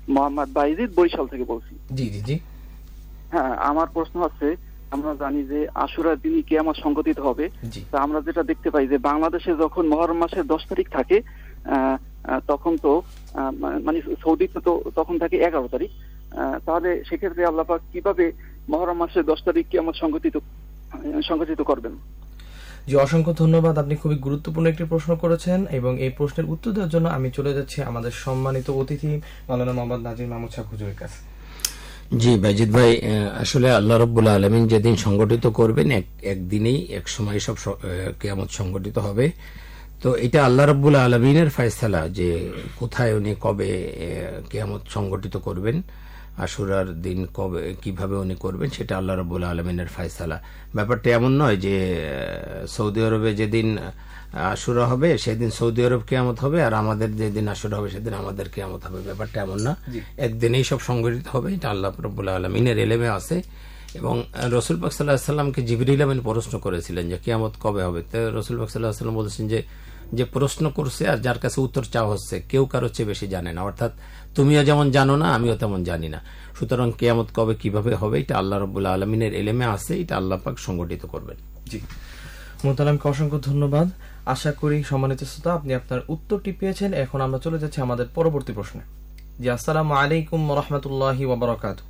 মোহাম্মদ বাইজিদ, বরিশাল থেকে বলছি। জি জি জি। হ্যাঁ, আমার প্রশ্ন হচ্ছে, আমরা জানি যে আশুরার দিনই কিয়ামত সংঘটিত হবে। তা আমরা যেটা দেখতে পাই যে বাংলাদেশে যখন মুহররম মাসের 10 তারিখ থাকে, তখন তো মানে সৌদিতে তো তখন থাকে 11 তারিখ। তাহলে সেক্ষেত্রে আল্লাহ পাক কিভাবে মুহররম মাসের 10 তারিখ কিয়ামত সংঘটিত করবেন? জি, অসংখ্য ধন্যবাদ। আপনি খুবই গুরুত্বপূর্ণ একটি প্রশ্ন করেছেন এবং এই প্রশ্নের উত্তর দেওয়ার জন্য আমি চলে যাচ্ছি আমাদের সম্মানিত অতিথি মাওলানা মোহাম্মদ নাজির মাহমুদ সাহেব হুজুরের কাছে। জি বাইজিদ ভাই, আসলে আল্লাহ রাব্বুল আলামিন যেদিন সংগঠিত করবেন একদিনেই এক সময় সব কিয়ামত সংগঠিত হবে। তো এটা আল্লাহ রাব্বুল আলামিনের ফয়সালা যে কোথায় উনি কবে কিয়ামত সংগঠিত করবেন, আশুরার দিন কবে কিভাবে উনি করবেন, সেটা আল্লাহ রাব্বুল আলামিনের ফয়সালা। ব্যাপারটা এমন নয় যে সৌদি আরবে যেদিন আশুরা হবে সেদিন সৌদি আরব কিয়ামত হবে, আর আমাদের যেদিন আশুরা হবে সেদিন আমাদের কিয়ামত হবে। ব্যাপারটা এমন না, একদিনেই সব সংগঠিত হবে। এটা আল্লাহ রাব্বুল আলামিনের ইলমে আছে। এবং রাসূল পাক সাল্লাল্লাহু আলাইহি ওয়াসাল্লামকে জিবরিল আমিন প্রশ্ন করেছিলেন যে কিয়ামত কবে হবে। তো রাসূল পাক সাল্লাল্লাহু আলাইহি ওয়াসাল্লাম বলেছেন যে প্রশ্ন করছে আর যার কাছে উত্তর চাওয়া হচ্ছে কেউ কারোর চেয়ে বেশি জানে না, অর্থাৎ তুমিও যেমন জানো না আমিও তেমন জানি না। সুতরাং কিয়ামত কবে কিভাবে হবে এটা আল্লাহ রাব্বুল আলামিনের ইলমে আছে, এটা আল্লাহ পাক সংগঠিত করবেন। জি, মুহতারামকে অসংখ্য ধন্যবাদ। আশা করি সম্মানিত শ্রোতা আপনি আপনার উত্তরটি পেয়েছেন। এখন আমরা চলে যাচ্ছি আমাদের পরবর্তী প্রশ্নে। জি, আসসালামু আলাইকুম ওয়া রাহমাতুল্লাহি ওয়া বারাকাতুহু।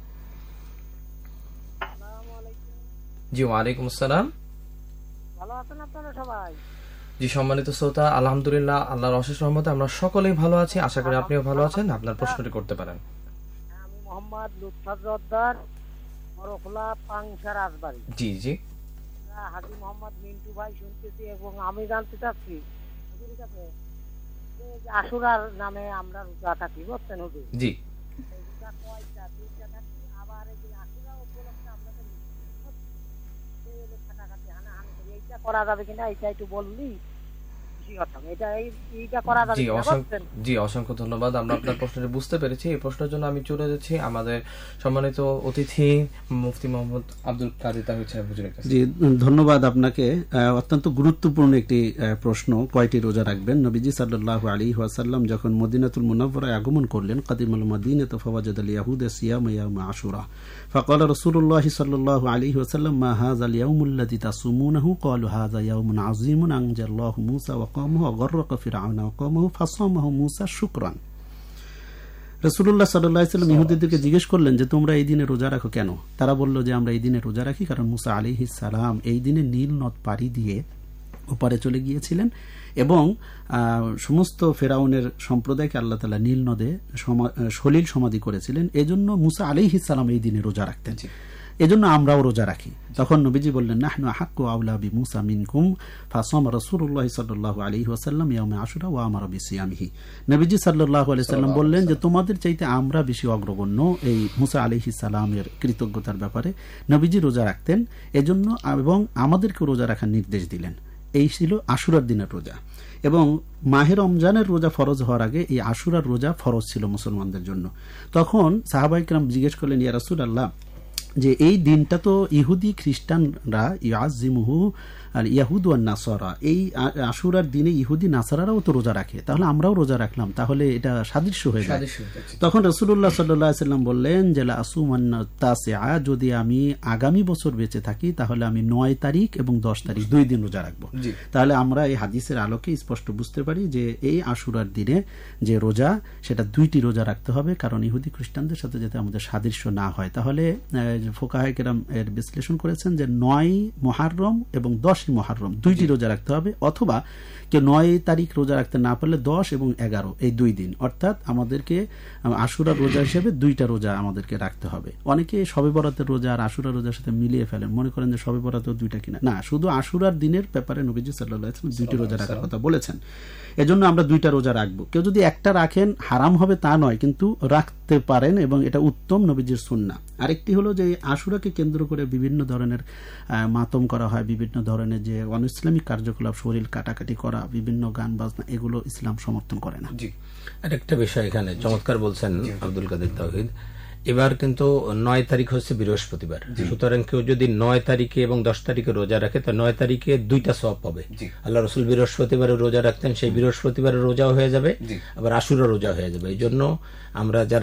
জি, ওয়া আলাইকুম আসসালাম। ভালো আছেন আপনারা সবাই? জি, সম্মানিত শ্রোতা, আলহামদুলিল্লাহ, আল্লাহর অশেষ রহমতে আমরা সকলেই ভালো আছি। আশা করি আপনিও ভালো আছেন। আপনার প্রশ্নটি করতে পারেন। আমি মোহাম্মদ লুৎফর জর্দার, বড়খোলা পাংশা রাজবাড়ী। জি জি। হাজী মোহাম্মদ মিন্টু ভাই শুনতেছি এবং আমি জানতে চাচ্ছি হুজুরের কাছে যে আশুরার নামে আমরা রোজা থাকি, বুঝছেন হুজুর? জি। রোজা কয়টা? 2টা থাকি। আবার এই যে আশুরা উপলক্ষে আপনাদের কাটাকাটি হানাহানি করি, এইটা করা যাবে কিনা এইটা একটু বললি জি, অসংখ্য ধন্যবাদ। আমরা আপনার প্রশ্নটি বুঝতে পেরেছি। এই প্রশ্নের জন্য আমি চলে যাচ্ছি আমাদের সম্মানিত অতিথি মুফতি মোহাম্মদ আব্দুল কাদির তাহির সাহেব হুজুরের কাছে। জি, ধন্যবাদ আপনাকে। অত্যন্ত গুরুত্বপূর্ণ একটি প্রশ্ন, কয়টি রোজা রাখবেন। নবীজি সাল্লাল্লাহু আলাইহি ওয়াসাল্লাম যখন মদিনাতুল মুনাওয়ারায় আগমন করলেন, কাদিমাল মাদিনাতা ফাওয়াজাদাল ইয়াহুদা সিয়াম ইয়াউম আশুরা فقال رسول الله صلى الله عليه وسلم ما هذا اليوم الذي تصومونه قالوا هذا يوم عظيم أنجى الله موسى وقومه وغرق فرعون وقومه فصامه موسى شكرا। রাসূলুল্লাহ সাল্লাল্লাহু আলাইহি ওয়াসাল্লাম ইহুদীদেরকে জিজ্ঞেস করলেন যে তোমরা এই দিনে রোজা রাখো কেন? তারা বলল যে আমরা এই দিনে রোজা রাখি কারণ মুসা আলাইহিস সালাম এই দিনে নীল নদ পাড়ি দিয়ে ওপারে চলে গিয়েছিলেন এবং সমস্ত ফেরাউনের সম্প্রদায়কে আল্লাহ তাআলা নীল নদে সলিল সমাধি করেছিলেন। এজন্য মুসা আলাইহিস সালাম এই দিনে রোজা রাখতেন, এজন্য আমরাও রোজা রাখি। তখন নবীজি বললেন নাহনু আহাক্কু আওলা বিমুসা মিনকুম ফাসাম রাসূলুল্লাহ সাল্লাল্লাহু আলাইহি ওয়াসাল্লাম ইয়াউমে আশুরা ওয়া আমারা বিসিয়ামিহি। নবীজি সাল্লাল্লাহু আলাইহি ওয়াসাল্লাম বললেন যে তোমাদের চাইতে আমরা বেশি অগ্রগণ্য এই মুসা আলাইহিস সালামের কৃতজ্ঞতার ব্যাপারে। নবীজি রোজা রাখতেন এজন্য এবং আমাদেরকে রোজা রাখার নির্দেশ দিলেন। এই ছিল আশুরার দিনের রোজা। এবং মাহে রমজানের রোজা ফরজ হওয়ার আগে এই আশুরার রোজা ফরজ ছিল মুসলমানদের জন্য। তখন সাহাবায়ে কেরাম জিজ্ঞেস করলেন ইয়া রাসূলুল্লাহ, যে এই দিনটা তো ইহুদি খ্রিস্টানরা ইয়াজিমুহু আর ইয়াহুদ ওয়ান নাসারা, এই আশুরার দিনে ইহুদি নাসারারাও তো রোজা রাখে, তাহলে আমরাও রোজা রাখলাম, তাহলে এটা সাদৃশ্য হয়ে যায়। তখন রাসূলুল্লাহ সাল্লাল্লাহু আলাইহি ওয়াসাল্লাম বললেন যে লা আসুমান্না তাসিআ, যদি আমি আগামী বছর বেঁচে থাকি তাহলে আমি 9 তারিখ এবং 10 তারিখ 2 দিন রোজা রাখবো। তাহলে আমরা এই হাদিসের আলোকে স্পষ্ট বুঝতে পারি যে এই আশুরার দিনে যে রোজা সেটা 2টি রোজা রাখতে হবে, কারণ ইহুদি খ্রিস্টানদের সাথে যাতে আমাদের সাদৃশ্য না হয়। তাহলে ফুকাহায়ে কেরাম এর বিশ্লেষণ করেছেন যে 9 মুহররম এবং 10 মুহররম 2টি রোজা রাখতে হবে, অথবা কেউ 9 তারিখ রোজা রাখতে না পারলে 10 এবং 11 এই 2 দিন, অর্থাৎ আমাদেরকে আশুরার রোজা হিসেবে 2টা রোজা আমাদেরকে রাখতে হবে। অনেকে শবে বরাতের রোজা আর আশুরা রোজার সাথে মিলিয়ে ফেলেন, মনে করেন যে শবে বরাতেও 2টা কিনা। না, শুধু আশুরার দিনের ব্যাপারে নবীজি সাল্লাল্লাহু আলাইহি ওয়াসাল্লাম 2টি রোজা রাখার কথা বলেছেন, এজন্য আমরা 2টা রোজা রাখবো। কেউ যদি একটা রাখেন হারাম হবে তা নয়, কিন্তু রাখতে পারেন এবং এটা উত্তম নবীজির সুন্নাহ। আরেকটি হলো যে আশুরাকে কেন্দ্র করে বিভিন্ন ধরনের মাতম করা হয়, বিভিন্ন ধরনের যে অনইসলামিক কার্যকলাপ, শরীর কাটাকাটি করা, বিভিন্ন গান বাজনা, এগুলো ইসলাম সমর্থন করে না। জি, আরেকটা বিষয় এখানে চমৎকার বলছেন আব্দুল কাদের তাওহীদ। এবার কিন্তু 9 তারিখ হচ্ছে বৃহস্পতিবার, সুতরাং কেউ যদি 9 তারিখে এবং 10 তারিখে রোজা রাখে তো 9 তারিখে 2টা সওয়াব পাবে। আল্লাহ রাসূল বৃহস্পতিবারে রোজা রাখতেন, সেই বৃহস্পতিবারে রোজাও হয়ে যাবে, আবার আশুরা রোজা হয়ে যাবে। এই জন্য আমরা যারা